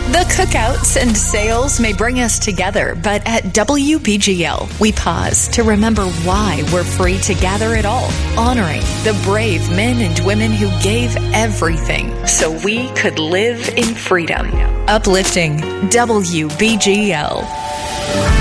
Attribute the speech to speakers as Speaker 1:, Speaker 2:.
Speaker 1: The cookouts and sales may bring us together, but at WBGL, we pause to remember why we're free to gather at all, honoring the brave men and women who gave everything so we could live in freedom. Uplifting WBGL.